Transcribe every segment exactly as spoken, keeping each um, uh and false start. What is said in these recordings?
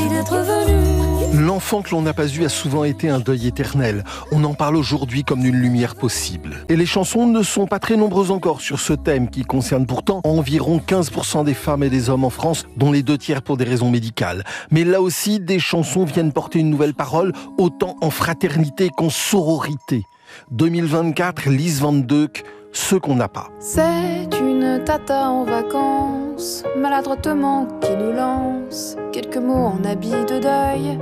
Merci d'être venu. L'enfant que l'on n'a pas eu a souvent été un deuil éternel. On en parle aujourd'hui comme d'une lumière possible. Et les chansons ne sont pas très nombreuses encore sur ce thème qui concerne pourtant environ quinze pour cent des femmes et des hommes en France, dont les deux tiers pour des raisons médicales. Mais là aussi, des chansons viennent porter une nouvelle parole, autant en fraternité qu'en sororité. deux mille vingt-quatre, Lise Van Deuk, ce qu'on n'a pas. C'est une tata en vacances, maladroitement qui nous lance quelques mots en habit de deuil.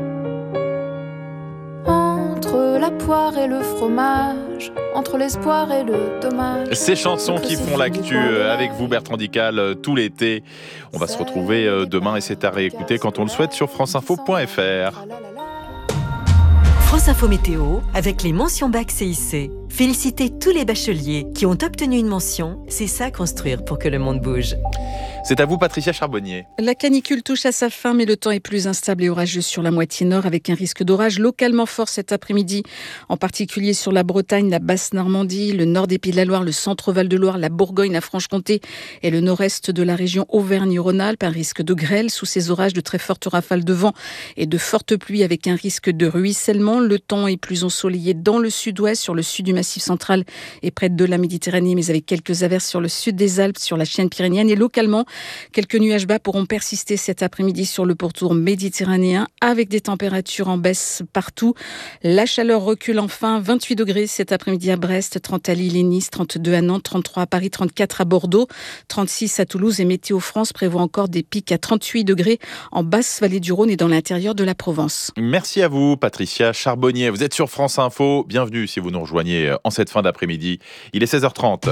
Entre la poire et le fromage, entre l'espoir et le dommage. Ces chansons qui font l'actu avec vous, Bertrand Dical, tout l'été. On va se retrouver demain et c'est à réécouter quand on le souhaite sur franceinfo point f r. France Info Météo avec les mentions bac C I C. Félicitez tous les bacheliers qui ont obtenu une mention. C'est ça construire pour que le monde bouge. C'est à vous, Patricia Charbonnier. La canicule touche à sa fin, mais le temps est plus instable et orageux sur la moitié nord, avec un risque d'orage localement fort cet après-midi, en particulier sur la Bretagne, la Basse-Normandie, le nord des Pays de la Loire, le centre Val-de-Loire, la Bourgogne, la Franche-Comté et le nord-est de la région Auvergne-Rhône-Alpes. Un risque de grêle sous ces orages, de très fortes rafales de vent et de fortes pluies, avec un risque de ruissellement. Le temps est plus ensoleillé dans le sud-ouest, sur le sud du Massif central et près de la Méditerranée, mais avec quelques averses sur le sud des Alpes, sur la chaîne pyrénéenne et localement. Quelques nuages bas pourront persister cet après-midi sur le pourtour méditerranéen avec des températures en baisse partout. La chaleur recule enfin, vingt-huit degrés cet après-midi à Brest, trente à Lille et Nice, trente-deux à Nantes, trente-trois à Paris, trente-quatre à Bordeaux, trente-six à Toulouse et Météo France prévoit encore des pics à trente-huit degrés en basse vallée du Rhône et dans l'intérieur de la Provence. Merci à vous, Patricia Charbonnier. Vous êtes sur France Info. Bienvenue si vous nous rejoignez en cette fin d'après-midi. Il est seize heures trente.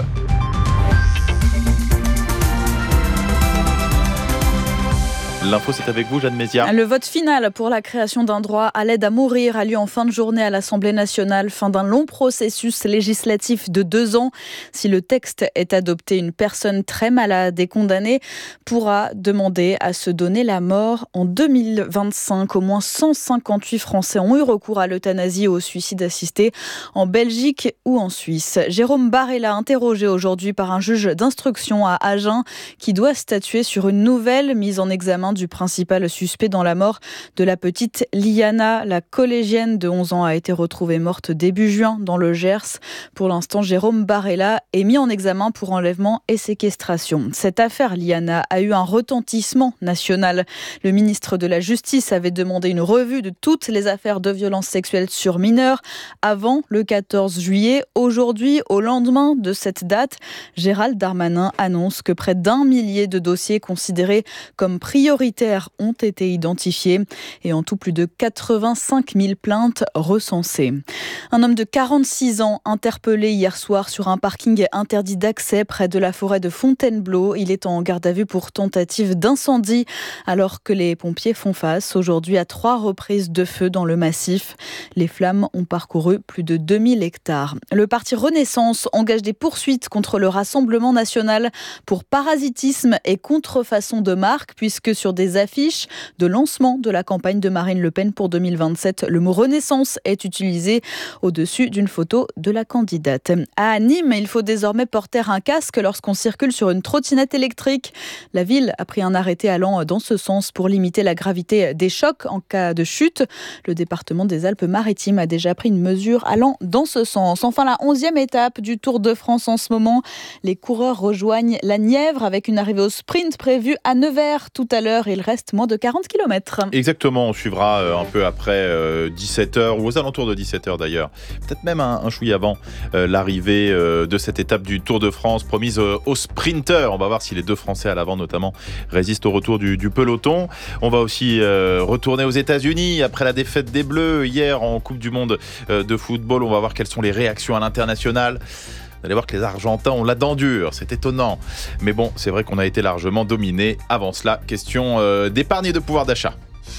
L'info, c'est avec vous, Jeanne Mézia. Le vote final pour la création d'un droit à l'aide à mourir a lieu en fin de journée à l'Assemblée nationale, fin d'un long processus législatif de deux ans. Si le texte est adopté, une personne très malade et condamnée pourra demander à se donner la mort. En deux mille vingt-cinq, au moins cent cinquante-huit Français ont eu recours à l'euthanasie et au suicide assisté en Belgique ou en Suisse. Jérôme Barella, interrogé aujourd'hui par un juge d'instruction à Agen, qui doit statuer sur une nouvelle mise en examen du principal suspect dans la mort de la petite Liana. La collégienne de onze ans a été retrouvée morte début juin dans le Gers. Pour l'instant, Jérôme Barella est mis en examen pour enlèvement et séquestration. Cette affaire Liana a eu un retentissement national. Le ministre de la Justice avait demandé une revue de toutes les affaires de violences sexuelles sur mineurs avant le quatorze juillet. Aujourd'hui, au lendemain de cette date, Gérald Darmanin annonce que près d'un millier de dossiers considérés comme prioritaires ont été identifiés et en tout plus de quatre-vingt-cinq mille plaintes recensées. Un homme de quarante-six ans interpellé hier soir sur un parking interdit d'accès près de la forêt de Fontainebleau. Il est en garde à vue pour tentative d'incendie alors que les pompiers font face aujourd'hui à trois reprises de feu dans le massif. Les flammes ont parcouru plus de deux mille hectares. Le parti Renaissance engage des poursuites contre le Rassemblement national pour parasitisme et contrefaçon de marque, puisque sur des affiches de lancement de la campagne de Marine Le Pen pour deux mille vingt-sept, le mot Renaissance est utilisé au-dessus d'une photo de la candidate. À Nîmes, il faut désormais porter un casque lorsqu'on circule sur une trottinette électrique. La ville a pris un arrêté allant dans ce sens pour limiter la gravité des chocs en cas de chute. Le département des Alpes-Maritimes a déjà pris une mesure allant dans ce sens. Enfin, la onzième étape du Tour de France en ce moment. Les coureurs rejoignent la Nièvre avec une arrivée au sprint prévue à Nevers tout à l'heure. Il reste moins de quarante kilomètres. Exactement, on suivra euh, un peu après euh, dix-sept heures ou aux alentours de dix-sept heures d'ailleurs. Peut-être même un, un chouïa avant euh, l'arrivée euh, de cette étape du Tour de France promise euh, aux sprinteurs. On va voir si les deux Français à l'avant notamment résistent au retour du, du peloton. On va aussi euh, retourner aux États-Unis après la défaite des Bleus hier en Coupe du Monde euh, de football. On va voir quelles sont les réactions à l'international. Vous allez voir que les Argentins ont la dent dure, c'est étonnant. Mais bon, c'est vrai qu'on a été largement dominé. Avant cela, question euh, d'épargne et de pouvoir d'achat.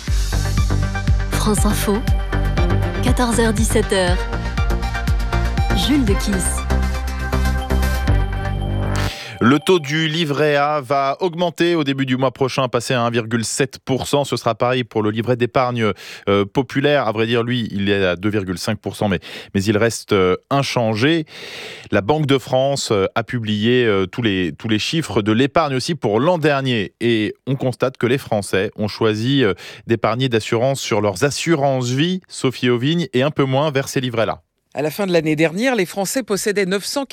France Info, quatorze heures dix-sept heures. Jules de Kiss. Le taux du livret A va augmenter au début du mois prochain, passer à un virgule sept pour cent. Ce sera pareil pour le livret d'épargne euh, populaire. À vrai dire, lui, il est à deux virgule cinq pour cent, mais, mais il reste euh, inchangé. La Banque de France euh, a publié euh, tous, les, tous les chiffres de l'épargne aussi pour l'an dernier. Et on constate que les Français ont choisi euh, d'épargner d'assurance sur leurs assurances-vie, Sophie Auvigne, et un peu moins vers ces livrets-là. À la fin de l'année dernière, les Français possédaient neuf cent